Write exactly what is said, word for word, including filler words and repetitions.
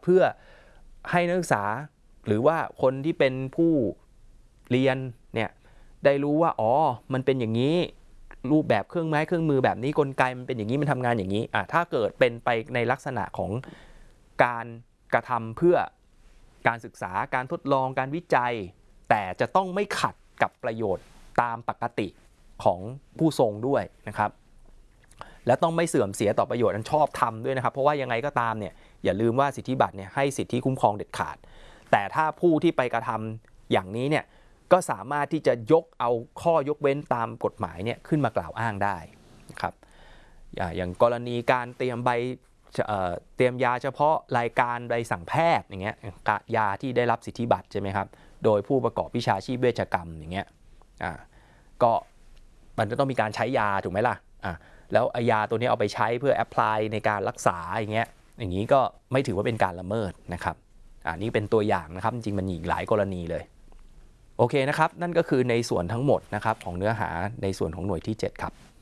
พื่อให้นักศึกษาหรือว่าคนที่เป็นผู้เรียนเนี่ยได้รู้ว่าอ๋อมันเป็นอย่างนี้รูปแบบเครื่องไม้เครื่องมือแบบนี้กลไกมันเป็นอย่างนี้มันทำงานอย่างนี้อ่ะถ้าเกิดเป็นไปในลักษณะของการกระทำเพื่อการศึกษาการทดลองการวิจัยแต่จะต้องไม่ขัดกับประโยชน์ตามปกติของผู้ทรงด้วยนะครับและต้องไม่เสื่อมเสียต่อประโยชน์อันชอบธรรมด้วยนะครับเพราะว่ายังไงก็ตามเนี่ยอย่าลืมว่าสิทธิบัตรเนี่ยให้สิทธิคุ้มครองเด็ดขาดแต่ถ้าผู้ที่ไปกระทำอย่างนี้เนี่ยก็สามารถที่จะยกเอาข้อยกเว้นตามกฎหมายเนี่ยขึ้นมากล่าวอ้างได้นะครับอย่างกรณีการเตรียมใบเตรียมยาเฉพาะรายการใบสั่งแพทย์อย่างเงี้ยยาที่ได้รับสิทธิบัตรใช่ไหมครับโดยผู้ประกอบวิชาชีพเวชกรรมอย่างเงี้ยอ่าก็มันจะต้องมีการใช้ยาถูกไหมล่ะอ่าแล้วยาตัวนี้เอาไปใช้เพื่อแอพพลายในการรักษาอย่างเงี้ยอย่างนี้ก็ไม่ถือว่าเป็นการละเมิดนะครับอ่านี่เป็นตัวอย่างนะครับจริงๆมันมีอีกหลายกรณีเลยโอเคนะครับนั่นก็คือในส่วนทั้งหมดนะครับของเนื้อหาในส่วนของหน่วยที่เจ็ดครับ